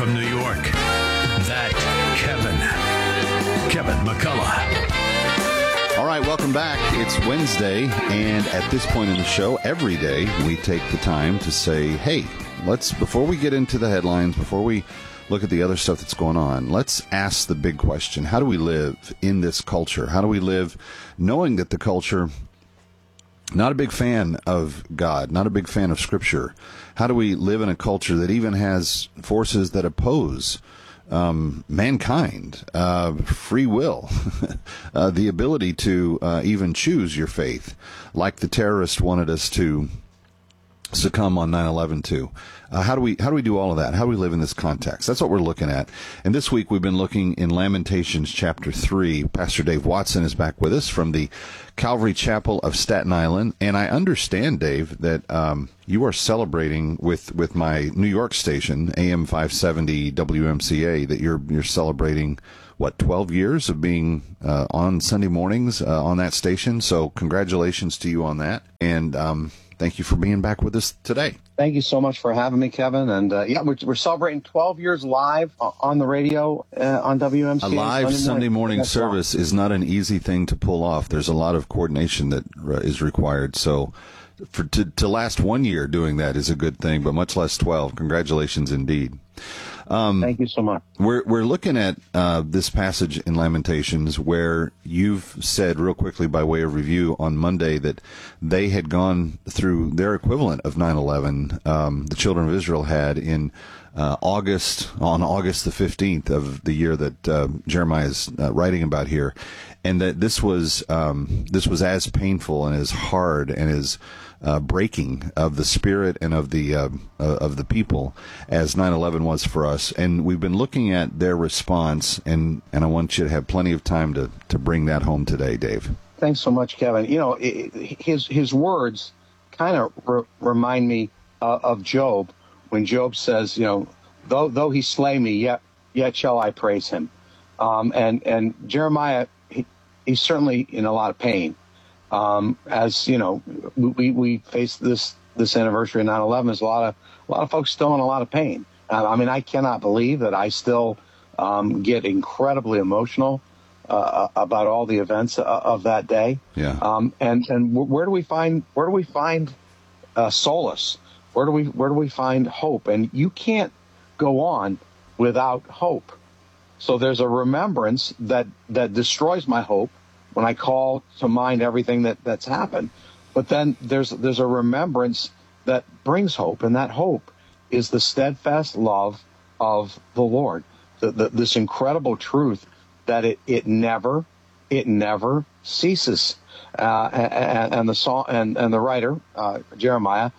From New York, that Kevin McCullough. All right, welcome back. It's Wednesday, and at this point in the show, every day, we take the time to say, hey, before we get into the headlines, before we look at the other stuff that's going on, let's ask the big question. How do we live in this culture? How do we live knowing that the culture, not a big fan of God, not a big fan of Scripture? How do we live in a culture that even has forces that oppose mankind, free will, the ability to even choose your faith, like the terrorists wanted us to succumb on 9/11 to? How do we do all of that? How do we live in this context? That's what we're looking at. And this week we've been looking in Lamentations chapter 3. Pastor Dave Watson is back with us from the Calvary Chapel of Staten Island. And I understand, Dave, that you are celebrating with my New York station, AM 570 WMCA, that you're celebrating, 12 years of being on Sunday mornings on that station. So congratulations to you on that. And thank you for being back with us today. Thank you so much for having me, Kevin. And we're celebrating 12 years live on the radio on WMCA. A live Sunday morning service is not an easy thing to pull off. There's a lot of coordination that is required. So to last 1 year doing that is a good thing, but much less 12. Congratulations indeed. Thank you so much. We're looking at this passage in Lamentations where you've said, real quickly by way of review, on Monday that they had gone through their equivalent of 9/11. The children of Israel had in on August the 15th of the year that Jeremiah is writing about here, and that this was as painful and as hard and as breaking of the spirit and of the people as 9/11 was for us. And we've been looking at their response, and I want you to have plenty of time to bring that home today, Dave. Thanks so much, Kevin. His words kind of remind me of Job, when Job says, though he slay me, yet shall I praise him. And Jeremiah, he's certainly in a lot of pain. As you know, we face this anniversary of 9/11. There's a lot of folks still in a lot of pain. I cannot believe that I still get incredibly emotional about all the events of that day. Yeah. And where do we find solace? Where do we find hope? And you can't go on without hope. So there's a remembrance that destroys my hope when I call to mind everything that's happened. But then there's a remembrance that brings hope, and that hope is the steadfast love of the Lord. This incredible truth that it never ceases. And the song and the writer Jeremiah,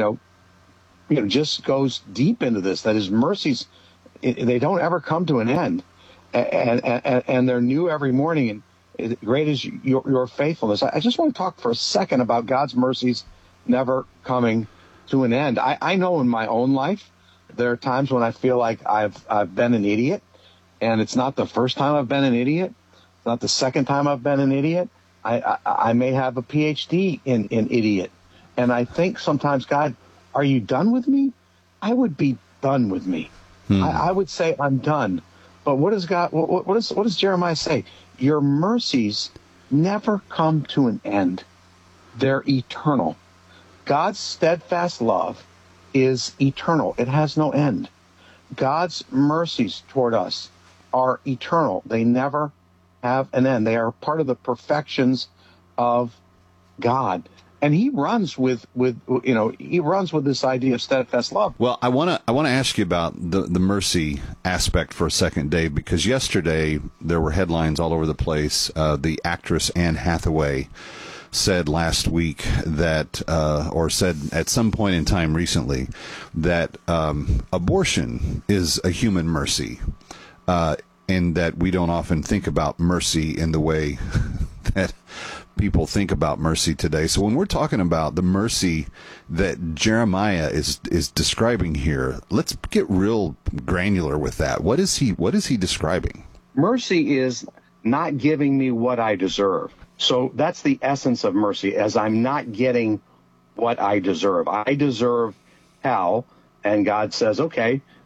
just goes deep into this. That his mercies, they don't ever come to an end, and they're new every morning. And great is your faithfulness. I just want to talk for a second about God's mercies never coming to an end. I know in my own life there are times when I feel like I've been an idiot, and it's not the first time I've been an idiot. It's not the second time I've been an idiot. I may have a PhD in idiot, and I think sometimes, God, are you done with me? I would be done with me. I would say I'm done. But what does God? What does Jeremiah say? Your mercies never come to an end. They're eternal. God's steadfast love is eternal. It has no end. God's mercies toward us are eternal. They never have an end. They are part of the perfections of God. And he runs with this idea of steadfast love. Well, I want to ask you about the mercy aspect for a second, Dave, because yesterday there were headlines all over the place. The actress Anne Hathaway said last week that, or said at some point in time recently, that abortion is a human mercy, and that we don't often think about mercy in the way that people think about mercy today. So when we're talking about the mercy that Jeremiah is describing here, let's get real granular with that. What is he describing? Mercy is not giving me what I deserve. So that's the essence of mercy, as I'm not getting what I deserve. I deserve hell, and God says, okay,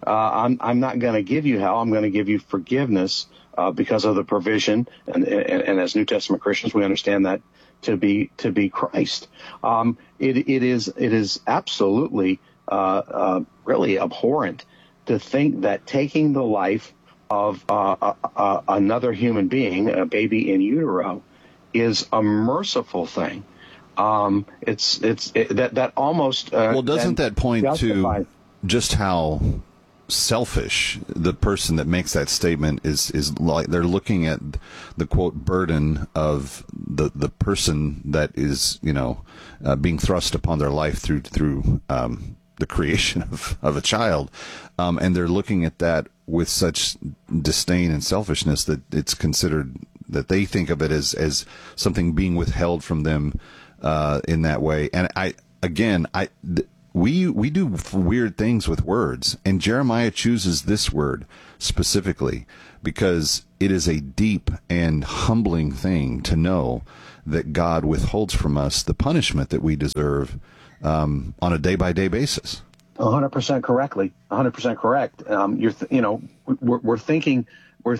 I'm not going to give you hell. I'm going to give you forgiveness because of the provision. And as New Testament Christians, we understand that to be Christ. It is absolutely really abhorrent to think that taking the life of another human being, a baby in utero, is a merciful thing. That almost well, doesn't that point justifies to just how selfish the person that makes that statement is? Like, they're looking at the quote burden of the person that is being thrust upon their life through the creation of a child, and they're looking at that with such disdain and selfishness that it's considered, that they think of it as something being withheld from them in that way. And we do weird things with words, and Jeremiah chooses this word specifically because it is a deep and humbling thing to know that God withholds from us the punishment that we deserve on a day-by-day basis. 100% correctly. 100% correct. We're thinking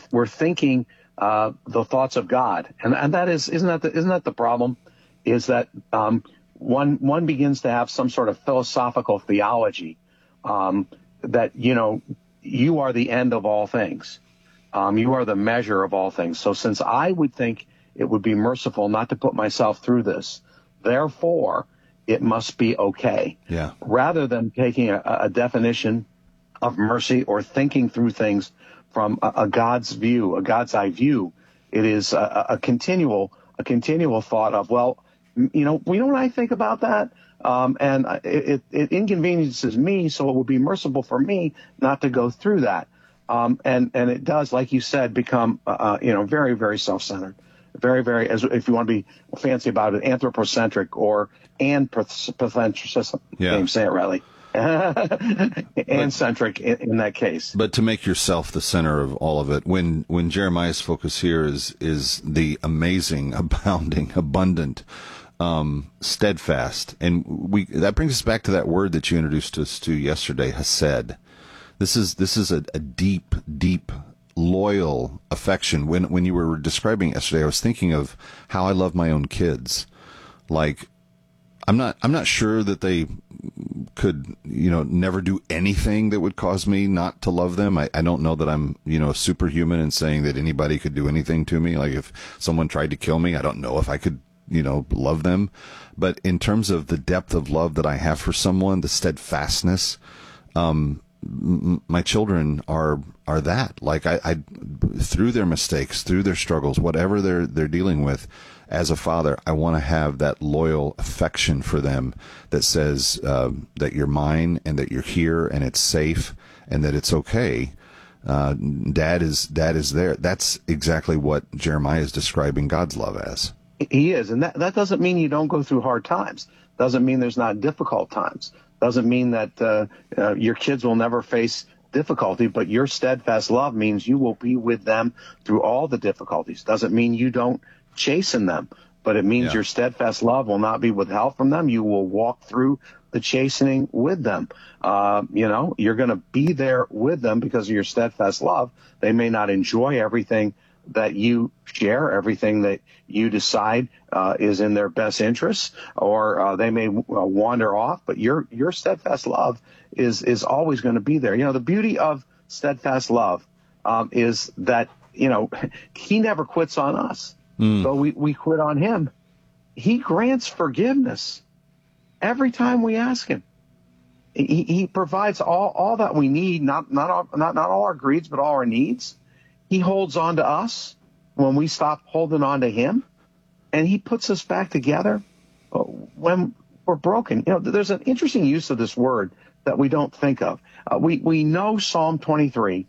the thoughts of God, and that isn't that the problem? Is that one begins to have some sort of philosophical theology that you are the end of all things, you are the measure of all things. So since I would think it would be merciful not to put myself through this, therefore it must be okay. Yeah. Rather than taking a definition of mercy or thinking through things from a God's view, a God's eye view, it is a continual thought of, well, what I think about that, and it inconveniences me, so it would be merciful for me not to go through that. And it does, like you said, become very, very self-centered. Very, very, as if you want to be fancy about it, anthropocentric or anthropocentric. Yeah. Say it rightly. And-centric in that case. But to make yourself the center of all of it, when Jeremiah's focus here is the amazing, abounding, abundant, steadfast, and that brings us back to that word that you introduced us to yesterday, hesed. This is a deep, deep, loyal affection. When you were describing yesterday, I was thinking of how I love my own kids. Like, I'm not sure that they could, never do anything that would cause me not to love them. I don't know that I'm, superhuman in saying that anybody could do anything to me. Like, if someone tried to kill me, I don't know if I could, love them. But in terms of the depth of love that I have for someone, the steadfastness, my children are that. Like, I through their mistakes, through their struggles, whatever they're dealing with, as a father, I want to have that loyal affection for them that says that you're mine and that you're here and it's safe and that it's okay. Dad is there. That's exactly what Jeremiah is describing God's love as. He is, and that doesn't mean you don't go through hard times. Doesn't mean there's not difficult times. Doesn't mean that your kids will never face difficulty, but your steadfast love means you will be with them through all the difficulties. Doesn't mean you don't chasten them, but it means your steadfast love will not be withheld from them. You will walk through the chastening with them. You're going to be there with them because of your steadfast love. They may not enjoy everything that you share, everything that you decide is in their best interests, or they may wander off, but your steadfast love is always going to be there. The beauty of steadfast love is that, he never quits on us. So we quit on him. He grants forgiveness every time we ask him. He provides all that we need, not all our greeds, but all our needs. He holds on to us when we stop holding on to him, and he puts us back together when we're broken. There's an interesting use of this word that we don't think of. We know Psalm 23.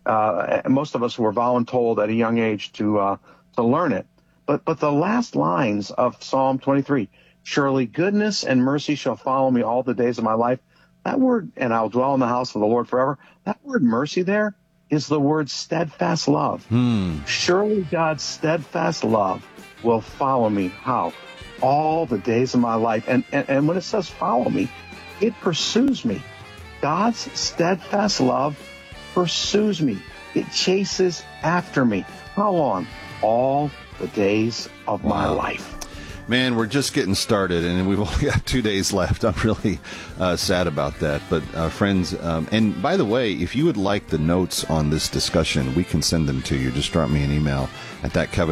Most of us were voluntold at a young age to learn it. But the last lines of Psalm 23, surely goodness and mercy shall follow me all the days of my life. That word, and I'll dwell in the house of the Lord forever. That word mercy there is the word steadfast love. Surely God's steadfast love will follow me. How? All the days of my life. And when it says follow me, it pursues me. God's steadfast love pursues me. It chases after me. How long? All the days of my life. Man, we're just getting started, and we've only got 2 days left. I'm really sad about that. But, friends, and by the way, if you would like the notes on this discussion, we can send them to you. Just drop me an email at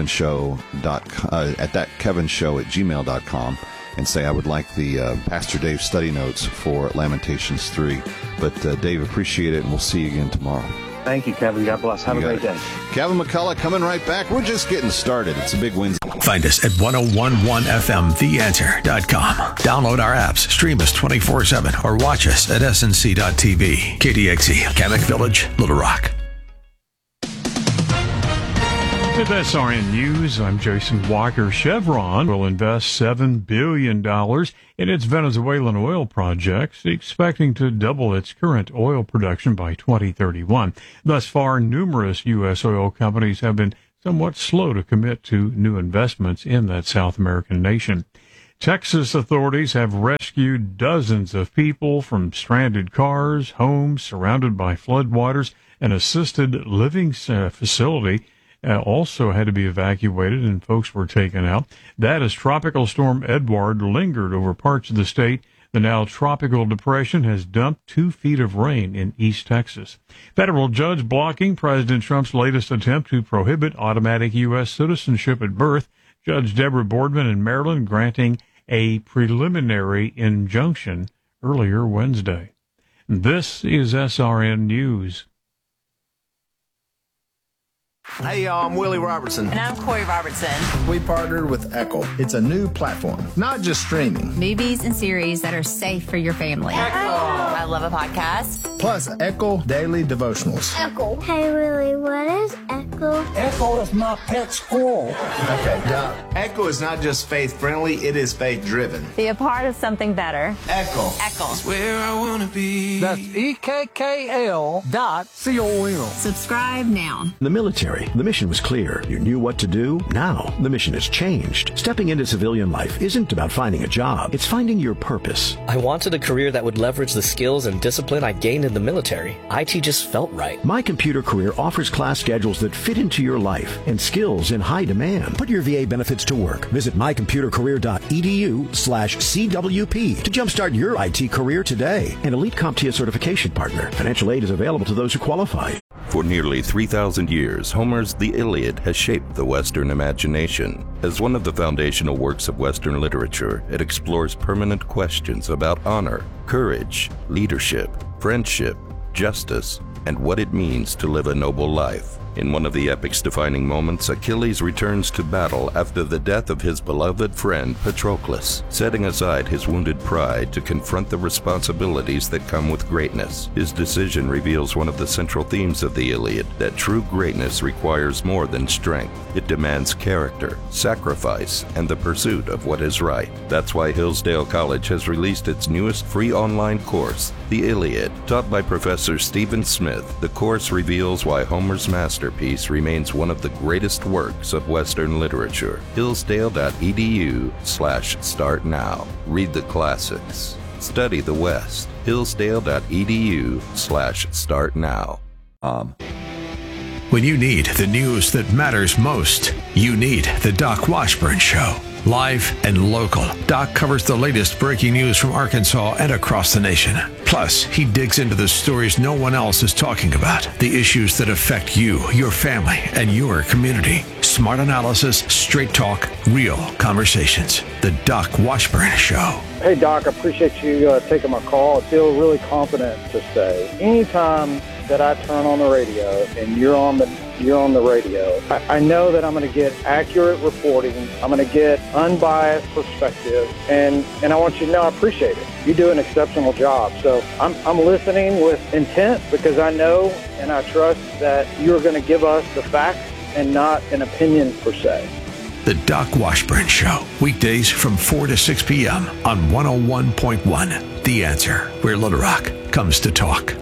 thatkevinshow@gmail.com and say I would like the Pastor Dave study notes for Lamentations 3. But, Dave, appreciate it, and we'll see you again tomorrow. Thank you, Kevin. God bless. Have a great day. Kevin McCullough coming right back. We're just getting started. It's a big Wednesday. Find us at 1011fmtheanswer.com. Download our apps, stream us 24/7, or watch us at snc.tv. KDXE, Kamek Village, Little Rock. With SRN News, I'm Jason Walker. Chevron will invest $7 billion in its Venezuelan oil projects, expecting to double its current oil production by 2031. Thus far, numerous U.S. oil companies have been somewhat slow to commit to new investments in that South American nation. Texas authorities have rescued dozens of people from stranded cars, homes surrounded by floodwaters. An assisted living facility also had to be evacuated, and folks were taken out. That as Tropical Storm Edward lingered over parts of the state. The now tropical depression has dumped 2 feet of rain in East Texas. Federal judge blocking President Trump's latest attempt to prohibit automatic U.S. citizenship at birth. Judge Deborah Boardman in Maryland granting a preliminary injunction earlier Wednesday. This is SRN News. Hey, y'all, I'm Willie Robertson. And I'm Corey Robertson. We partnered with Echo. It's a new platform, not just streaming. Movies and series that are safe for your family. Echo. I love a podcast. Plus, Echo Daily Devotionals. Echo. Hey, Willie, what is Echo? Echo is my pet squirrel. Okay, Doc. Echo is not just faith-friendly, it is faith-driven. Be a part of something better. Echo. Echo. That's where I want to be. That's EKKL.com. Subscribe now. The military. The mission was clear. You knew what to do. Now, the mission has changed. Stepping into civilian life isn't about finding a job. It's finding your purpose. I wanted a career that would leverage the skills and discipline I gained in the military. IT just felt right. My Computer Career offers class schedules that fit into your life and skills in high demand. Put your VA benefits to work. Visit mycomputercareer.edu/CWP to jumpstart your IT career today. An elite CompTIA certification partner. Financial aid is available to those who qualify. For nearly 3,000 years, Homer's The Iliad has shaped the Western imagination. As one of the foundational works of Western literature, it explores permanent questions about honor, courage, leadership, friendship, justice, and what it means to live a noble life. In one of the epic's defining moments, Achilles returns to battle after the death of his beloved friend Patroclus, setting aside his wounded pride to confront the responsibilities that come with greatness. His decision reveals one of the central themes of the Iliad, that true greatness requires more than strength. It demands character, sacrifice, and the pursuit of what is right. That's why Hillsdale College has released its newest free online course, The Iliad. Taught by Professor Stephen Smith, the course reveals why Homer's masterpiece remains one of the greatest works of Western literature. Hillsdale.edu/start now. Read the classics. Study the West. Hillsdale.edu/start now. When you need the news that matters most, you need the Doc Washburn Show. Live and local, Doc covers the latest breaking news from Arkansas and across the nation. Plus, he digs into the stories no one else is talking about, the issues that affect you, your family, and your community. Smart analysis, straight talk, real conversations. The Doc Washburn Show. Hey, Doc, I appreciate you taking my call. I feel really confident to say anytime that I turn on the radio and you're on the radio, I know that I'm going to get accurate reporting. I'm going to get unbiased perspective, and I want you to know I appreciate it. You do an exceptional job. So I'm listening with intent because I know and I trust that you're going to give us the facts and not an opinion per se. The Doc Washburn Show, weekdays from 4 to 6 p.m. on 101.1. The Answer, where Little Rock comes to talk.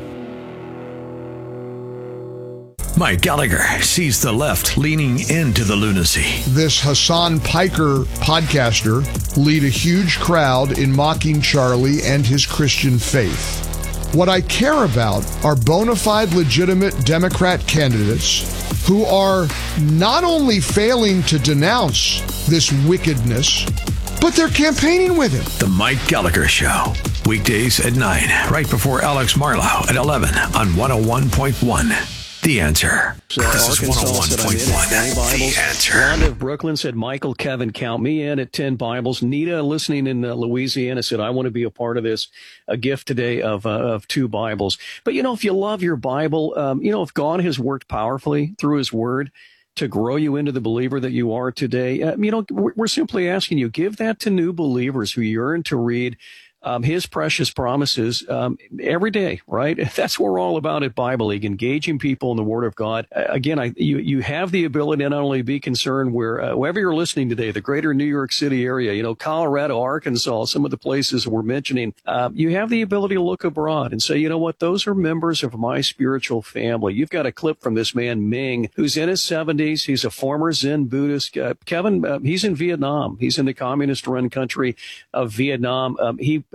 Mike Gallagher sees the left leaning into the lunacy. This Hassan Piker podcaster lead a huge crowd in mocking Charlie and his Christian faith. What I care about are bona fide, legitimate Democrat candidates who are not only failing to denounce this wickedness, but they're campaigning with it. The Mike Gallagher Show. Weekdays at 9, right before Alex Marlowe at 11 on 101.1. The Answer. This is 101.1. The Answer. Rhonda of Brooklyn said, Michael, Kevin, count me in at 10 Bibles. Nita, listening in Louisiana, said, I want to be a part of this. A gift today of 2 Bibles. But, if you love your Bible, if God has worked powerfully through his word to grow you into the believer that you are today, we're simply asking you, give that to new believers who yearn to read his precious promises every day, right? That's what we're all about at Bible League, engaging people in the Word of God. Again, you have the ability to not only be concerned wherever you're listening today, the greater New York City area, Colorado, Arkansas, some of the places we're mentioning, you have the ability to look abroad and say, you know what, those are members of my spiritual family. You've got a clip from this man, Ming, who's in his 70s. He's a former Zen Buddhist. Kevin, he's in Vietnam. He's in the communist-run country of Vietnam. He